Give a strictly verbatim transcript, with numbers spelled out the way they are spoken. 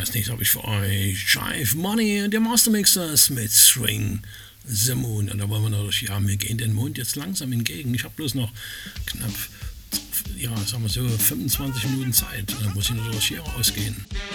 als nächstes habe ich für euch Jive Money, der Mastermixer mit Swing the Moon. Und da wollen wir natürlich, ja, wir gehen den Mond jetzt langsam entgegen. Ich habe bloß noch knapp, ja, sagen wir so, fünfundzwanzig Minuten Zeit. Da muss ich natürlich hier rausgehen.